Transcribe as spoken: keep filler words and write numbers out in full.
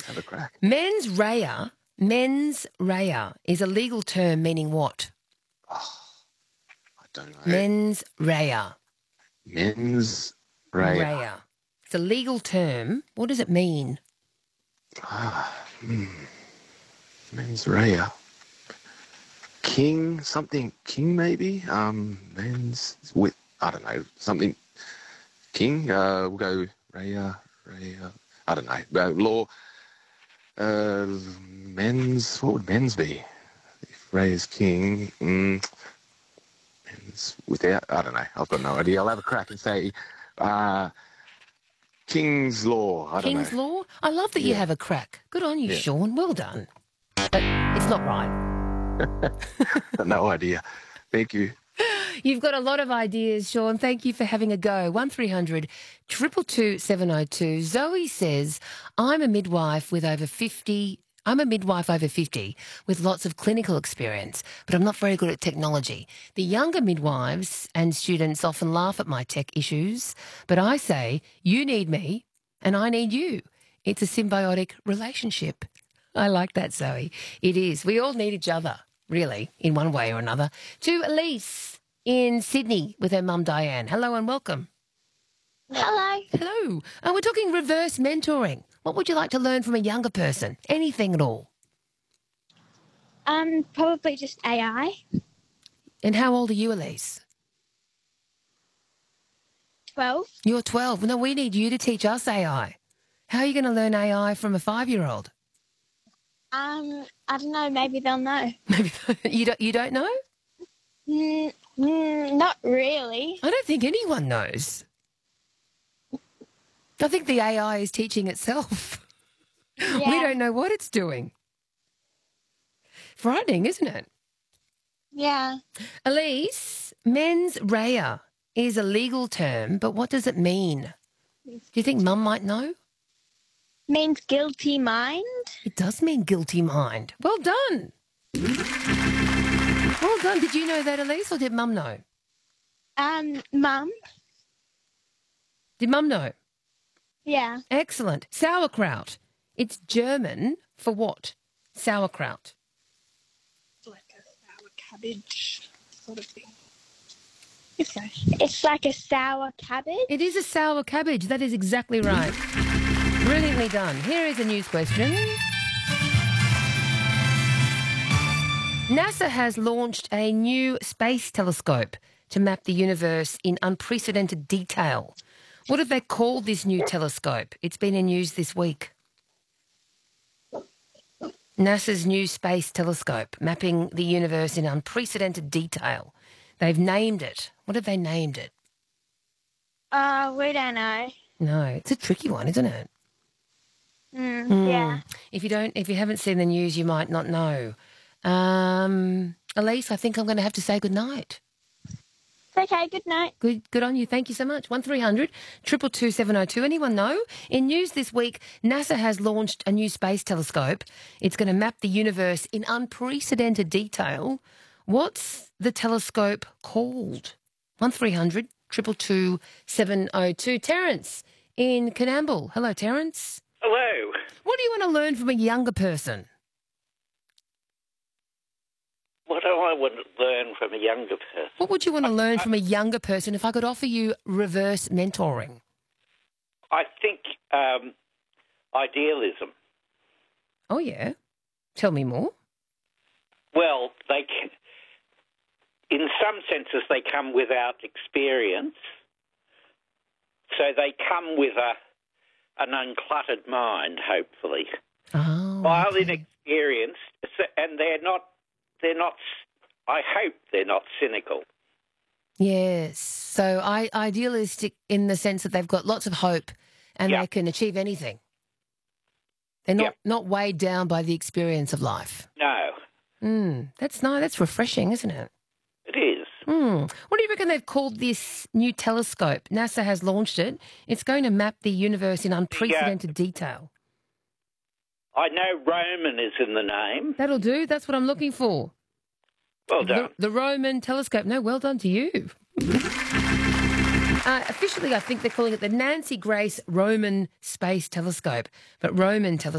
Have a crack. Mens rea, mens rea is a legal term meaning what? Oh, I don't know. Mens rea. Mens rea. Rea. It's a legal term. What does it mean? Ah, hmm. Mens rea. King, something, king maybe? Um, men's, with, I don't know, something, king? Uh, we'll go rea, rea, I don't know. Uh, law, uh, men's, what would men's be? If rea is king, mm, men's without, I don't know, I've got no idea. I'll have a crack and say, uh, King's law, I don't King's know. law? I love that you Yeah. have a crack. Good on you, Yeah. Sean. Well done. But it's not right. No idea. Thank you. You've got a lot of ideas, Sean. Thank you for having a go. one three hundred two two two seven oh two. Zoe says, I'm a midwife with over fifty... I'm a midwife over fifty with lots of clinical experience, but I'm not very good at technology. The younger midwives and students often laugh at my tech issues, but I say, you need me and I need you. It's a symbiotic relationship. I like that, Zoe. It is. We all need each other, really, in one way or another. To Elise in Sydney with her mum, Diane. Hello and welcome. Hello. Hello. Uh, we're talking reverse mentoring. What would you like to learn from a younger person? Anything at all? Um, probably just A I. And how old are you, Elise? Twelve. You're twelve. No, we need you to teach us A I. How are you going to learn A I from a five-year-old? Um, I don't know. Maybe they'll know. Maybe you don't. You don't know? Mm, mm, not really. I don't think anyone knows. I think the A I is teaching itself. Yeah. We don't know what it's doing. Frightening, isn't it? Yeah. Elise, mens rea is a legal term, but what does it mean? Do you think Mum might know? Means guilty mind. It does mean guilty mind. Well done. Well done. Did you know that, Elise, or did Mum know? Um, mum. Did Mum know? Yeah. Excellent. Sauerkraut. It's German for what? Sauerkraut. Like a sour cabbage sort of thing. If so. It's like a sour cabbage. It is a sour cabbage. That is exactly right. Brilliantly done. Here is a news question. NASA has launched a new space telescope to map the universe in unprecedented detail. What have they called this new telescope? It's been in news this week. NASA's new space telescope, mapping the universe in unprecedented detail. They've named it. What have they named it? Uh, we don't know. No, it's a tricky one, isn't it? Mm, Mm. Yeah. If you don't, if you haven't seen the news, you might not know. Um, Elise, I think I'm going to have to say good night. Okay, good night. Good, good on you. Thank you so much. one three hundred two two two seven oh two. Anyone know? In news this week, NASA has launched a new space telescope. It's going to map the universe in unprecedented detail. What's the telescope called? one three hundred two two two seven oh two. Terence in Canamble. Hello, Terence. Hello. What do you want to learn from a younger person? What do I want to learn from a younger person? What would you want to learn from a younger person if I could offer you reverse mentoring? I think um, idealism. Oh, yeah. Tell me more. Well, they can, in some senses, they come without experience. So they come with a an uncluttered mind, hopefully. Oh, While okay. inexperienced, and they're not, they're not, I hope they're not cynical. Yes. So I, idealistic in the sense that they've got lots of hope and Yep. they can achieve anything. They're not, Yep. not weighed down by the experience of life. No, Mm, that's nice. That's refreshing, isn't it? it is. Mm. What do you reckon they've called this new telescope? NASA has launched it. It's going to map the universe in unprecedented detail. I know Roman is in the name. That'll do. That's what I'm looking for. Well done. The, the Roman telescope. No, well done to you. uh, officially, I think they're calling it the Nancy Grace Roman Space Telescope, but Roman Telescope.